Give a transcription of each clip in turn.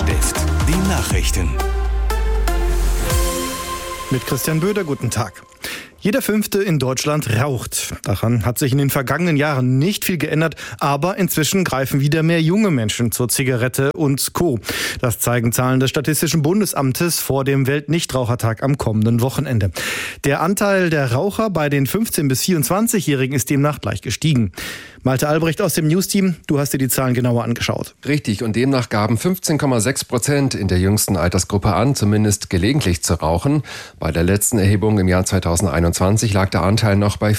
Hochstift, die Nachrichten. Mit Christian Böder, guten Tag. Jeder Fünfte in Deutschland raucht. Daran hat sich in den vergangenen Jahren nicht viel geändert, aber inzwischen greifen wieder mehr junge Menschen zur Zigarette und Co. Das zeigen Zahlen des Statistischen Bundesamtes vor dem Weltnichtrauchertag am kommenden Wochenende. Der Anteil der Raucher bei den 15- bis 24-Jährigen ist demnach leicht gestiegen. Malte Albrecht aus dem News-Team, du hast dir die Zahlen genauer angeschaut. Richtig, und demnach gaben 15,6% in der jüngsten Altersgruppe an, zumindest gelegentlich zu rauchen. Bei der letzten Erhebung im Jahr 2021 lag der Anteil noch bei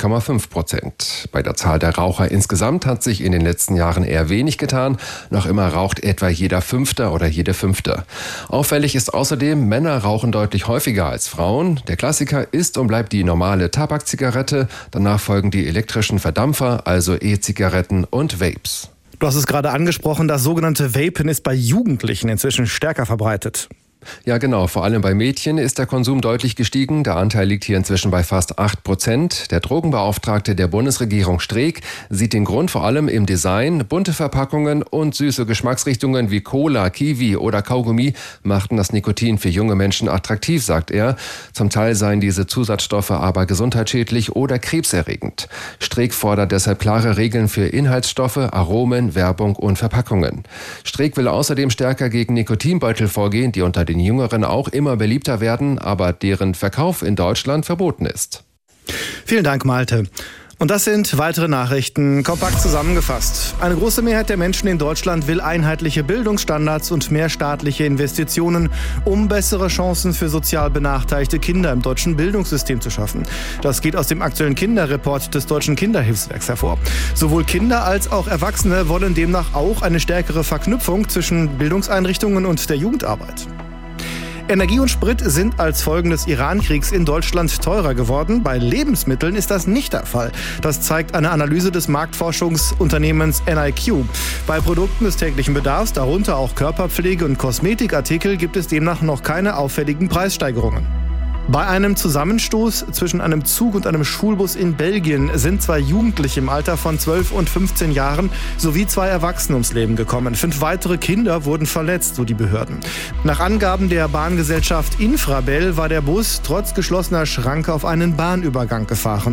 14,5%. Bei der Zahl der Raucher insgesamt hat sich in den letzten Jahren eher wenig getan. Noch immer raucht etwa jeder Fünfte oder jede Fünfte. Auffällig ist außerdem, Männer rauchen deutlich häufiger als Frauen. Der Klassiker ist und bleibt die normale Tabakzigarette. Danach folgen die elektrischen Verdampfer, also E-Zigaretten und Vapes. Du hast es gerade angesprochen, das sogenannte Vapen ist bei Jugendlichen inzwischen stärker verbreitet. Ja, genau. Vor allem bei Mädchen ist der Konsum deutlich gestiegen. Der Anteil liegt hier inzwischen bei fast 8%. Der Drogenbeauftragte der Bundesregierung Streeck sieht den Grund vor allem im Design. Bunte Verpackungen und süße Geschmacksrichtungen wie Cola, Kiwi oder Kaugummi machten das Nikotin für junge Menschen attraktiv, sagt er. Zum Teil seien diese Zusatzstoffe aber gesundheitsschädlich oder krebserregend. Streeck fordert deshalb klare Regeln für Inhaltsstoffe, Aromen, Werbung und Verpackungen. Streeck will außerdem stärker gegen Nikotinbeutel vorgehen, die unter den Jüngeren auch immer beliebter werden, aber deren Verkauf in Deutschland verboten ist. Vielen Dank, Malte. Und das sind weitere Nachrichten, kompakt zusammengefasst. Eine große Mehrheit der Menschen in Deutschland will einheitliche Bildungsstandards und mehr staatliche Investitionen, um bessere Chancen für sozial benachteiligte Kinder im deutschen Bildungssystem zu schaffen. Das geht aus dem aktuellen Kinderreport des Deutschen Kinderhilfswerks hervor. Sowohl Kinder als auch Erwachsene wollen demnach auch eine stärkere Verknüpfung zwischen Bildungseinrichtungen und der Jugendarbeit. Energie und Sprit sind als Folgen des Iran-Kriegs in Deutschland teurer geworden. Bei Lebensmitteln ist das nicht der Fall. Das zeigt eine Analyse des Marktforschungsunternehmens NIQ. Bei Produkten des täglichen Bedarfs, darunter auch Körperpflege- und Kosmetikartikel, gibt es demnach noch keine auffälligen Preissteigerungen. Bei einem Zusammenstoß zwischen einem Zug und einem Schulbus in Belgien sind 2 Jugendliche im Alter von 12 und 15 Jahren sowie 2 Erwachsene ums Leben gekommen. 5 weitere Kinder wurden verletzt, so die Behörden. Nach Angaben der Bahngesellschaft Infrabel war der Bus trotz geschlossener Schranke auf einen Bahnübergang gefahren.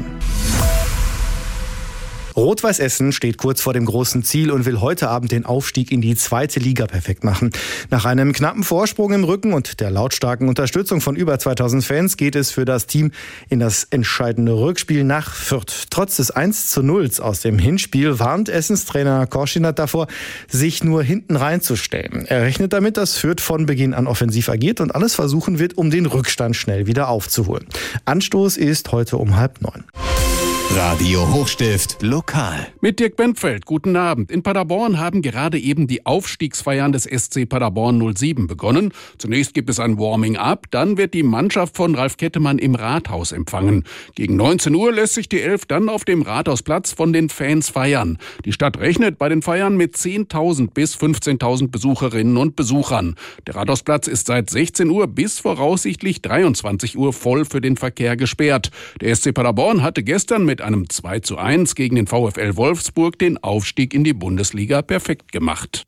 Rot-Weiß Essen steht kurz vor dem großen Ziel und will heute Abend den Aufstieg in die 2. Liga perfekt machen. Nach einem knappen Vorsprung im Rücken und der lautstarken Unterstützung von über 2000 Fans geht es für das Team in das entscheidende Rückspiel nach Fürth. Trotz des 1:0 aus dem Hinspiel warnt Essens Trainer Korschinat davor, sich nur hinten reinzustellen. Er rechnet damit, dass Fürth von Beginn an offensiv agiert und alles versuchen wird, um den Rückstand schnell wieder aufzuholen. Anstoß ist heute um 8:30. Radio Hochstift lokal. Mit Dirk Bentfeld, guten Abend. In Paderborn haben gerade eben die Aufstiegsfeiern des SC Paderborn 07 begonnen. Zunächst gibt es ein Warming-up, dann wird die Mannschaft von Ralf Kettemann im Rathaus empfangen. Gegen 19 Uhr lässt sich die Elf dann auf dem Rathausplatz von den Fans feiern. Die Stadt rechnet bei den Feiern mit 10.000 bis 15.000 Besucherinnen und Besuchern. Der Rathausplatz ist seit 16 Uhr bis voraussichtlich 23 Uhr voll für den Verkehr gesperrt. Der SC Paderborn hatte gestern mit einem 2:1 gegen den VfL Wolfsburg den Aufstieg in die Bundesliga perfekt gemacht.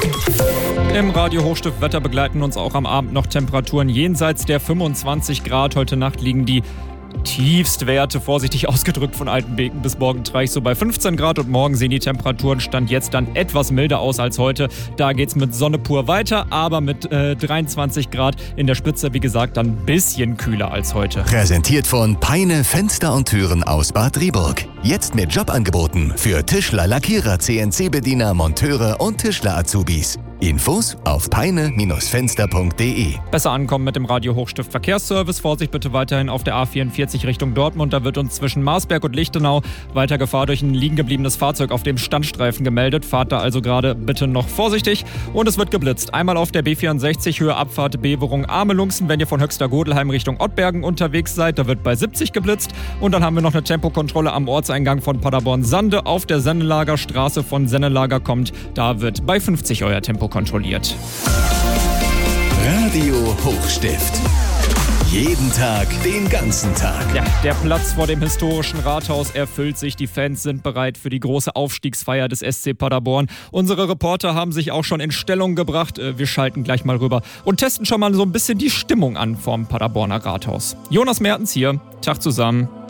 Im Radio Hochstift Wetter begleiten uns auch am Abend noch Temperaturen jenseits der 25 Grad. Heute Nacht liegen die Tiefstwerte, vorsichtig ausgedrückt, von Altenbeken bis Borgentreich so bei 15 Grad und morgen sehen die Temperaturen Stand jetzt dann etwas milder aus als heute. Da geht's mit Sonne pur weiter, aber mit 23 Grad in der Spitze, wie gesagt, dann ein bisschen kühler als heute. Präsentiert von Peine Fenster und Türen aus Bad Driburg. Jetzt mit Jobangeboten für Tischler, Lackierer, CNC-Bediener, Monteure und Tischler-Azubis. Infos auf peine-fenster.de. Besser ankommen mit dem Radio Hochstift Verkehrsservice. Vorsicht bitte weiterhin auf der A44 Richtung Dortmund. Da wird uns zwischen Marsberg und Lichtenau weiter Gefahr durch ein liegen gebliebenes Fahrzeug auf dem Standstreifen gemeldet. Fahrt da also gerade bitte noch vorsichtig. Und es wird geblitzt. Einmal auf der B64 Höhe Abfahrt Beverung Amelungsen, wenn ihr von Höxter-Godelheim Richtung Ottbergen unterwegs seid. Da wird bei 70 geblitzt. Und dann haben wir noch eine Tempokontrolle am Ortseingang von Paderborn-Sande. Auf der Sennelager Straße von Sennelager kommt. Da wird bei 50 euer Tempo kontrolliert. Radio Hochstift. Jeden Tag, den ganzen Tag. Ja, der Platz vor dem historischen Rathaus erfüllt sich. Die Fans sind bereit für die große Aufstiegsfeier des SC Paderborn. Unsere Reporter haben sich auch schon in Stellung gebracht. Wir schalten gleich mal rüber und testen schon mal so ein bisschen die Stimmung an vom Paderborner Rathaus. Jonas Mertens hier. Tag zusammen.